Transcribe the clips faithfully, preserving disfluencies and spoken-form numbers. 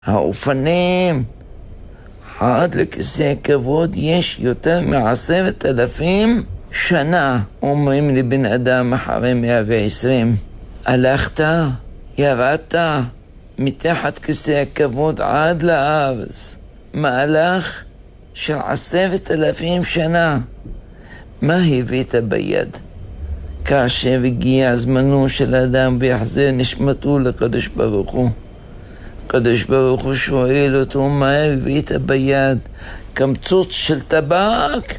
האופנים עד לכיסא כבוד יש יותר מעשרת אלפים שנה. אומרים לבן אדם אחרי מאה ועשרים, הלכת, ירדת מתחת כיסא הכבוד עד לארץ, מהלך של עשרת אלפים שנה. מה הבאת ביד? כאשר הגיע זמנו של אדם ויחזר נשמתו לקדוש ברוך הוא, הקדוש ברוך הוא שואל אותו, מה הבאת ביד? קמצוץ של טבק?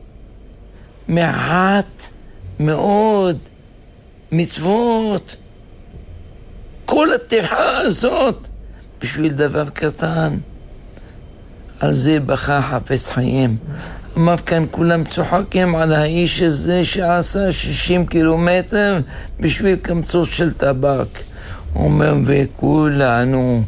מעט מאוד מצוות. כל הטרחה הזאת בשביל דבר קטן. על זה בכה חפץ חיים. אמר כאן כולם צוחקים על האיש הזה שעשה שישים קילומטר בשביל קמצוץ של טבק. הוא אומר, וכולנו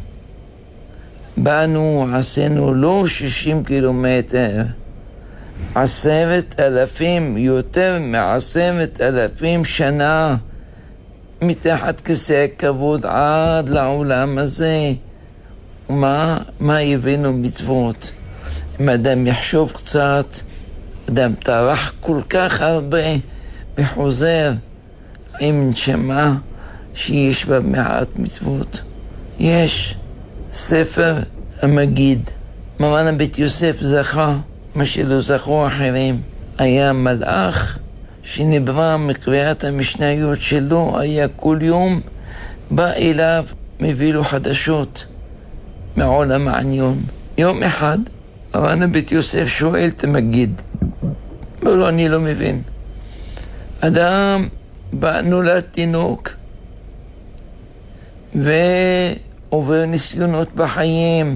באנו, עשינו לא שישים קילומטר, עשרת אלפים, יותר מעשרת אלפים שנה מתחת כיסא הכבוד עד לעולם הזה. מה, מה הבאנו מצוות? אם אדם יחשוב קצת, אדם טרח כל כך הרבה וחוזר עם נשמה שיש בה מעט מצוות. יש ספר המגיד, מרן הבית יוסף זכה מה שלא זכו אחרים. היה מלאך שנברא מקריאת המשניות שלו, היה כל יום בא אליו, מביא לו חדשות מעולם העניון. יום אחד מרן הבית יוסף שואל את המגיד, אבל לא, אני לא מבין. אדם בא, נולד תינוק ועובר ניסיונות בחיים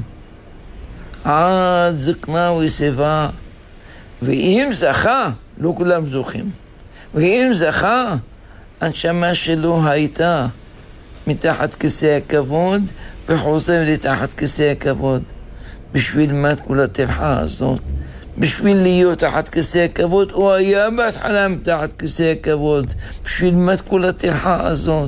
עד זקנה ושיבה, ואם זכה, לא כולם זוכים, ואם זכה, הנשמה שלו הייתה מתחת כיסא הכבוד וחוזר לתחת כיסא הכבוד. בשביל מה את כל הטרחה הזאת? בשביל להיות תחת כיסא הכבוד, הוא היה בהתחלה מתחת כיסא הכבוד. בשביל מה את כל הטרחה הזאת?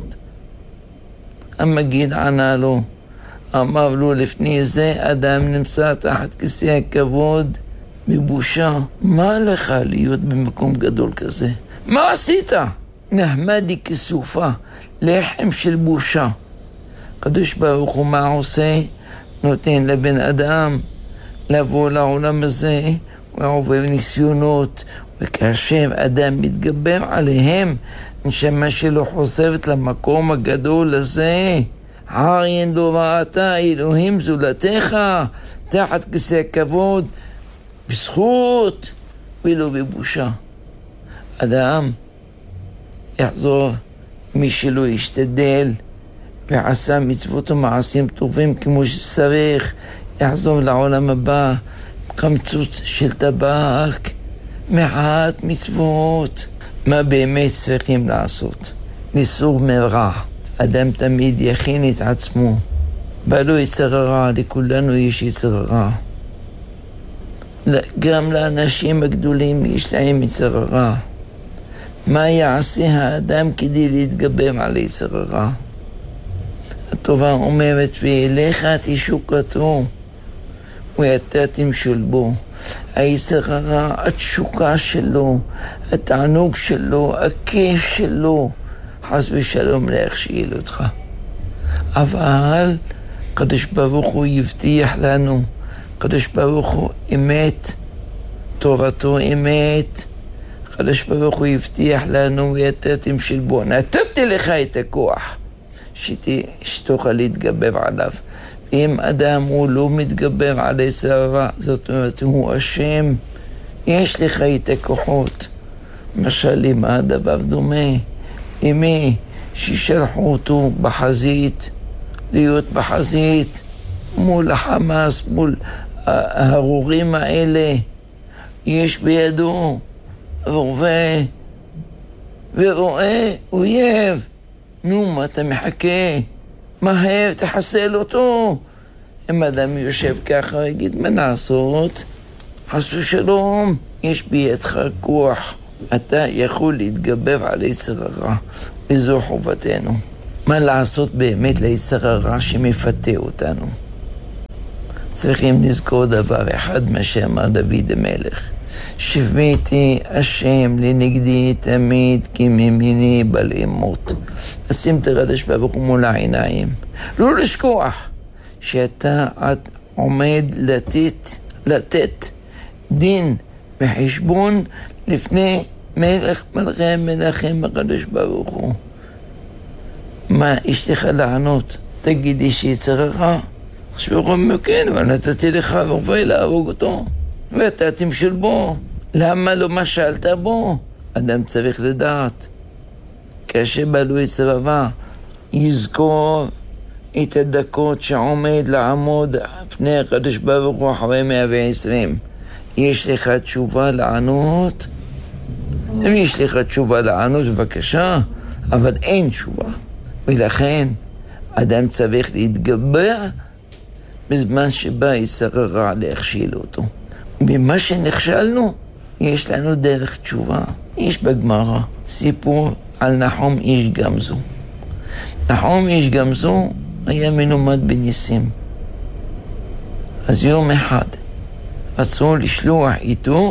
המגיד ענה לו, אמר לו, לפני זה אדם נמצא תחת כיסא הכבוד מבושה. מה לך להיות במקום גדול כזה? מה עשית? נחמדי כסופה, לחם של בושה. קדוש ברוך הוא מה עושה? נותן לבן אדם לבוא לעולם הזה, הוא עובר ניסיונות, וכאשר אדם מתגבר עליהם, נשמה שלו חוזרת למקום הגדול הזה. עין לא ראתה אלוהים זולתך, תחת כיסא כבוד, בזכות ולא בבושה. אדם יחזור, מי שלא ישתדל ועשה מצוות ומעשים טובים כמו שצריך, יחזור לעולם הבא קמצוץ של טבק, מעט מצוות. מה באמת צריכים לעשות? ניסור מרע. אדם תמיד יכין את עצמו. בא לו יצר הרע, לכולנו יש יצר הרע. גם לאנשים הגדולים יש להם יצר הרע. מה יעשה האדם כדי להתגבר על יצר הרע? התורה אומרת, ואליך תשוקתו ואתה תמשול בו. היצר הרע, התשוקה שלו, התענוג שלו, הכיף שלו, חס ושלום להכשיל אותך. אבל קדוש ברוך הוא יבטיח לנו, קדוש ברוך הוא אמת, תורתו אמת, קדוש ברוך הוא יבטיח לנו ואתה תמשול בו. נתתי לך את הכוח שתוכל להתגבר עליו. אם אדם הוא לא מתגבר על יצר הרע, זאת אומרת הוא אשם, יש לך את הכוחות. משל למה הדבר דומה? למי ששלחו אותו בחזית, להיות בחזית מול החמאס, מול ההרורים האלה, יש בידו רובה ורואה אויב. נו, מה אתה מחכה? מהר, תחסל אותו. אם אדם יושב ככה, יגיד, מה לעשות? חס ושלום, יש בידך כוח. אתה יכול להתגבר על יצר הרע, וזו חובתנו. מה לעשות באמת ליצר הרע שמפתה אותנו? צריכים לזכור דבר אחד מה שאמר דוד המלך. שביתי השם לנגדי תמיד כי ממיני בל אמות. לשים את הקדוש ברוך הוא מול העיניים. לא לשכוח שאתה עומד לתת, לתת דין וחשבון לפני מלך מלכי המלכים הקדוש ברוך הוא. מה יש לך לענות? תגידי שיצרך. חשבו אומר כן, אבל נתתי לך ורבי להרוג אותו ואתה תמשול בו. למה לא מה שאלת בו? אדם צריך לדעת כאשר בעלו יצרבה יזכור את הדקות שעומד לעמוד לפני הקדוש ברוך הוא אחרי מאה ועשרים. יש לך תשובה לענות? אם יש לך תשובה לענות בבקשה, אבל אין תשובה, ולכן אדם צריך להתגבר בזמן שבא יצר הרע להכשיל אותו. במה שנכשלנו יש לנו דרך תשובה. יש בגמרא סיפור על נחום איש גמזו. נחום איש גמזו היה מלומד בניסים. אז יום אחד רצו לשלוח איתו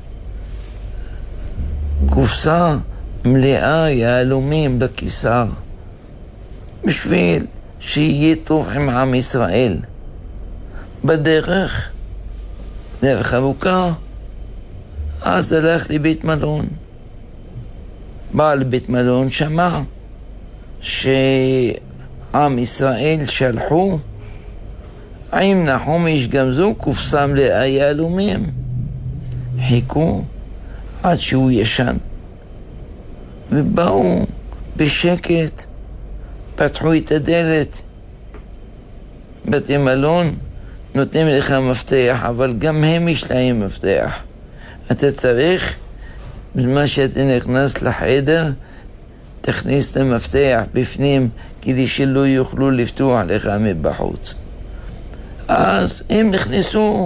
קופסה מלאה יהלומים לקיסר בשביל שיהיה טוב עם עם ישראל. בדרך, דרך ארוכה, אז הלך לבית מלון. בא לבית מלון, שמע שעם ישראל שלחו עם נחום איש גמזו קופסה מלאה יהלומים. חיכו עד שהוא ישן, ובאו בשקט, פתחו את הדלת. בתי מלון נותנים לך מפתח, אבל גם הם יש להם מפתח. אתה צריך, בזמן שאתה נכנס לחדר, תכניס את המפתח בפנים, כדי שלא יוכלו לפתוח לך מבחוץ. אז הם נכנסו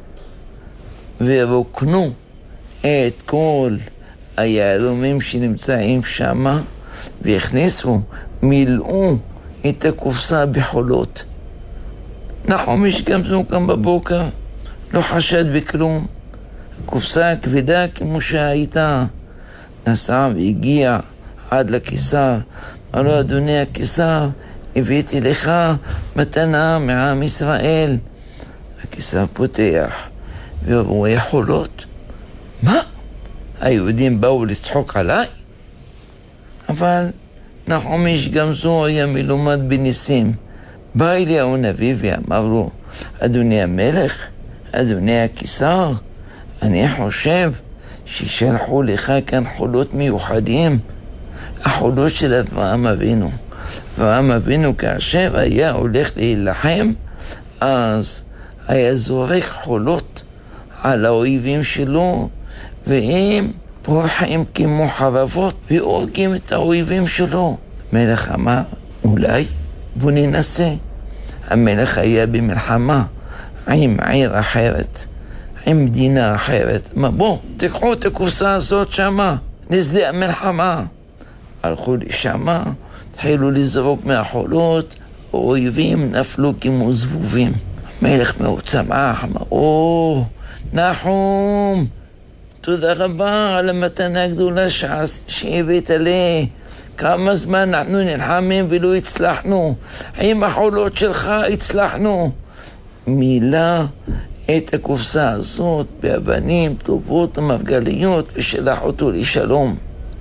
ורוקנו את כל היהלומים שנמצאים שם, והכניסו, מילאו את הקופסה בחולות. נחום איש גמזו קם בבוקר, לא חשד בכלום. הקופסה כבדה כמו שהייתה. נסע והגיע עד לקיסר. אמר לו, אדוני הקיסר, הבאתי לך מתנה מעם ישראל. הקיסר פותח ורואה חולות. מה? היהודים באו לצחוק עליי? אבל נחום איש גמזו היה מלומד בניסים. בא אליהו הנביא ואמר לו, אדוני המלך, אדוני הקיסר, אני חושב ששלחו לך כאן חולות מיוחדים, החולות של אברהם אבינו. אברהם אבינו כאשר היה הולך להילחם, אז היה זורק חולות על האויבים שלו, והם פורחים כמו חרבות והורגים את האויבים שלו. המלך אמר, אולי בוא ננסה. המלך היה במלחמה עם עיר אחרת, עם מדינה אחרת. מה, בוא, תקחו את הקופסה הזאת שמה, לשדה המלחמה. הלכו לשמה, התחילו לזרוק מהחולות, האויבים נפלו כמו זבובים. המלך מאוד שמח, אמר, או, נחום, תודה רבה על המתנה הגדולה שהבאת לי. כמה זמן אנחנו נלחמים ולא הצלחנו. עם החולות שלך הצלחנו. מילה את הקופסה הזאת באבנים טובות ומרגליות ושלח אותו לשלום.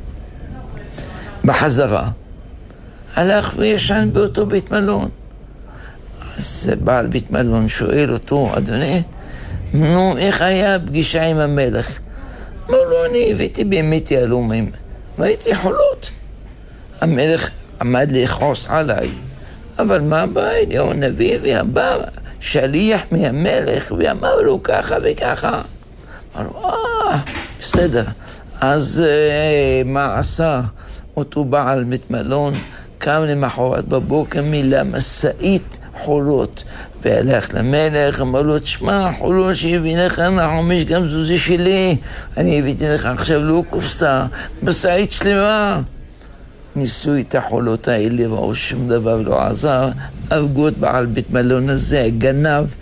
בחזרה הלך וישן באותו בית מלון. אז בעל בית מלון שואל אותו, אדוני, נו, איך היה הפגישה עם המלך? אמר לו, אני הבאתי באמת יהלומים והייתי חולות. המלך עמד לכעוס עליי, אבל מה בא אליהו הנביא ואמר שליח מהמלך ואמר לו ככה וככה. אמר לו, אה, בסדר. אז אה, מה עשה אותו בעל בית מלון? קם למחרת בבוקר, מילא משאית חולות והלך למלך, אמר לו, תשמע, חולות שהביא לך נחום איש גמזו זה שלי, אני הבאתי לך עכשיו לא קופסה, משאית שלמה. ניסו את החולות האלה, ראו שום דבר לא עזר, הרגו את בעל בית מלון הזה, גנב